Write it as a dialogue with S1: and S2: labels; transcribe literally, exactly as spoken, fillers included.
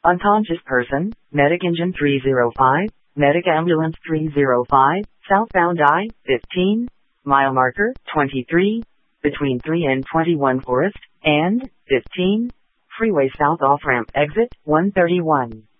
S1: Unconscious person, medic engine three oh five, medic ambulance three oh five, southbound I fifteen, mile marker twenty-three, between three and twenty-one Forest, and fifteen, freeway south off-ramp exit one thirty-one.